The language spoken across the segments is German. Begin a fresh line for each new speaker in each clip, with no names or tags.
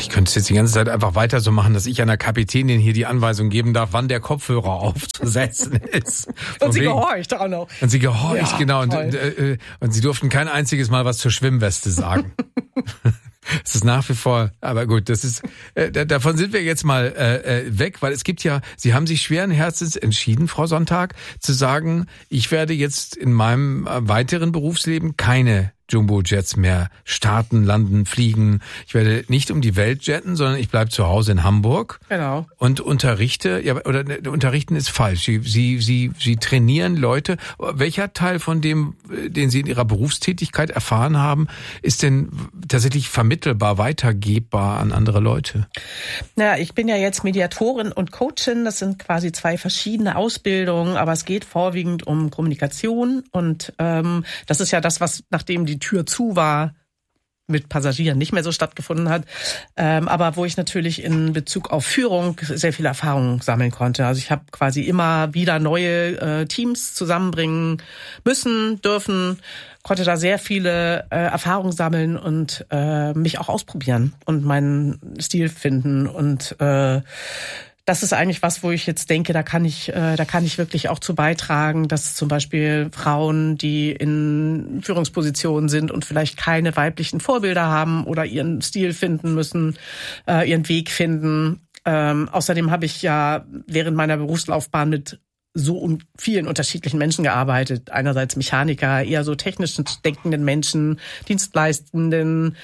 Ich könnte es jetzt die ganze Zeit einfach weiter so machen, dass ich einer Kapitänin hier die Anweisung geben darf, wann der Kopfhörer aufzusetzen ist.
Und sie gehorcht auch noch.
Und sie gehorcht,
ja,
genau. Und sie durften kein einziges Mal was zur Schwimmweste sagen. Es ist nach wie vor, aber gut, das ist, davon sind wir jetzt mal weg, weil es gibt ja, Sie haben sich schweren Herzens entschieden, Frau Sonntag, zu sagen, ich werde jetzt in meinem weiteren Berufsleben keine Jumbo-Jets mehr starten, landen, fliegen. Ich werde nicht um die Welt jetten, sondern ich bleibe zu Hause in Hamburg.
Genau.
Und unterrichte, unterrichten ist falsch. Sie trainieren Leute. Welcher Teil von dem, den Sie in Ihrer Berufstätigkeit erfahren haben, ist denn tatsächlich vermittelbar, weitergebbar an andere Leute?
Ja, ich bin ja jetzt Mediatorin und Coachin. Das sind quasi 2 verschiedene Ausbildungen, aber es geht vorwiegend um Kommunikation und das ist ja das, was nachdem die Tür zu war, mit Passagieren nicht mehr so stattgefunden hat, aber wo ich natürlich in Bezug auf Führung sehr viel Erfahrung sammeln konnte. Also ich habe quasi immer wieder neue Teams zusammenbringen müssen, dürfen, konnte da sehr viele Erfahrungen sammeln und mich auch ausprobieren und meinen Stil finden und das ist eigentlich was, wo ich jetzt denke, da kann ich wirklich auch zu beitragen, dass zum Beispiel Frauen, die in Führungspositionen sind und vielleicht keine weiblichen Vorbilder haben oder ihren Stil finden müssen, ihren Weg finden. Außerdem habe ich ja während meiner Berufslaufbahn mit so vielen unterschiedlichen Menschen gearbeitet. Einerseits Mechaniker, eher so technisch denkenden Menschen, Dienstleistenden.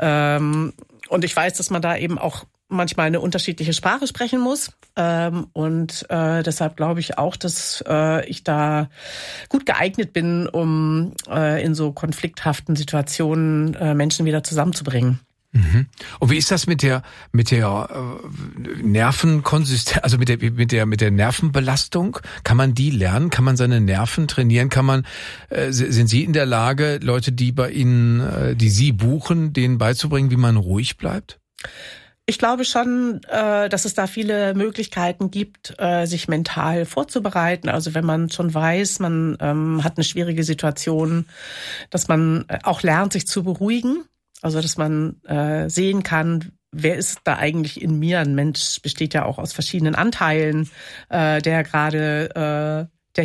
Und ich weiß, dass man da eben auch manchmal eine unterschiedliche Sprache sprechen muss. Und deshalb glaube ich auch, dass ich da gut geeignet bin, um in so konflikthaften Situationen Menschen wieder zusammenzubringen.
Mhm. Und wie ist das mit der Nervenkonsistenz, also mit der Nervenbelastung? Kann man die lernen? Kann man seine Nerven trainieren? Sind Sie in der Lage, Leute, die bei Ihnen, die Sie buchen, denen beizubringen, wie man ruhig bleibt?
Ich glaube schon, dass es da viele Möglichkeiten gibt, sich mental vorzubereiten. Also wenn man schon weiß, man hat eine schwierige Situation, dass man auch lernt, sich zu beruhigen. Also dass man sehen kann, wer ist da eigentlich in mir? Ein Mensch besteht ja auch aus verschiedenen Anteilen, der hier gerade,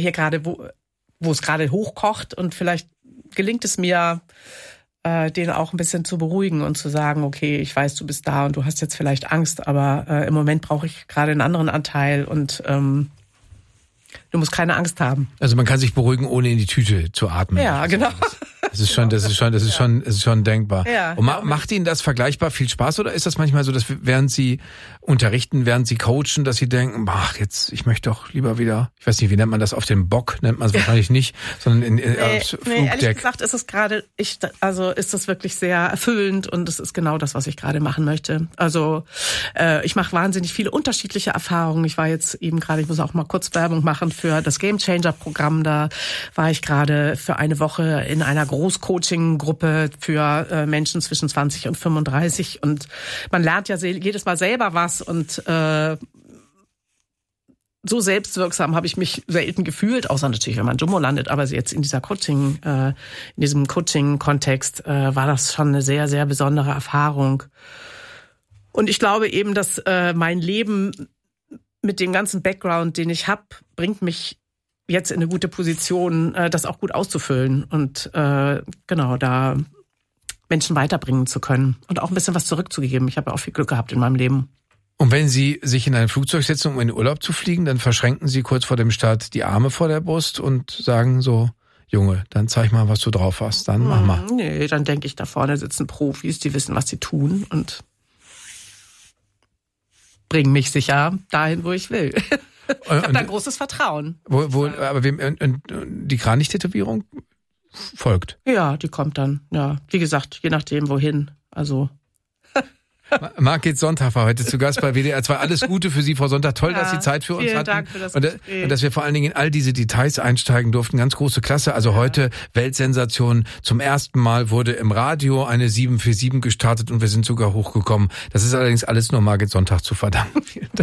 wo es gerade hochkocht und vielleicht gelingt es mir, den auch ein bisschen zu beruhigen und zu sagen, okay, ich weiß, du bist da und du hast jetzt vielleicht Angst, aber im Moment brauche ich gerade einen anderen Anteil und du musst keine Angst haben.
Also man kann sich beruhigen, ohne in die Tüte zu atmen.
Ja, genau.
Das ist schon denkbar.
Ja,
und macht Ihnen das vergleichbar viel Spaß oder ist das manchmal so, dass während Sie unterrichten, während Sie coachen, dass Sie denken, ach jetzt, ich möchte doch lieber wieder, ich weiß nicht, wie nennt man das, auf dem Bock, nennt man es wahrscheinlich nicht, sondern aufs Flugdeck.
Ehrlich gesagt ist es gerade, ist das wirklich sehr erfüllend und es ist genau das, was ich gerade machen möchte. Also ich mache wahnsinnig viele unterschiedliche Erfahrungen. Ich war jetzt eben gerade, ich muss auch mal kurz Werbung machen für das Game Changer Programm. Da war ich gerade für eine Woche in einer Großcoaching-Gruppe für Menschen zwischen 20 und 35 und man lernt ja jedes Mal selber was und so selbstwirksam habe ich mich selten gefühlt, außer natürlich, wenn man Jumbo landet, aber jetzt in diesem Coaching-Kontext war das schon eine sehr, sehr besondere Erfahrung. Und ich glaube eben, dass mein Leben mit dem ganzen Background, den ich habe, bringt mich jetzt in eine gute Position, das auch gut auszufüllen und genau da Menschen weiterbringen zu können und auch ein bisschen was zurückzugeben. Ich habe auch viel Glück gehabt in meinem Leben.
Und wenn Sie sich in ein Flugzeug setzen, um in den Urlaub zu fliegen, dann verschränken Sie kurz vor dem Start die Arme vor der Brust und sagen so, Junge, dann zeig mal, was du drauf hast, dann mach mal.
Nee, dann denke ich, da vorne sitzen Profis, die wissen, was sie tun und bringen mich sicher dahin, wo ich will. Ich habe da großes Vertrauen.
Aber die Kranich-Tätowierung folgt?
Ja, die kommt dann. Ja, wie gesagt, je nachdem, wohin. Also.
Margit Sonntag war heute zu Gast bei WDR 2. Alles Gute für Sie, Frau Sonntag. Toll, dass Sie Zeit für uns hatten. Vielen Dank für das Gespräch. Und dass wir vor allen Dingen in all diese Details einsteigen durften. Ganz große Klasse. Also heute Weltsensation. Zum ersten Mal wurde im Radio eine 747 gestartet und wir sind sogar hochgekommen. Das ist allerdings alles nur Margit Sonntag zu verdanken. Vielen Dank.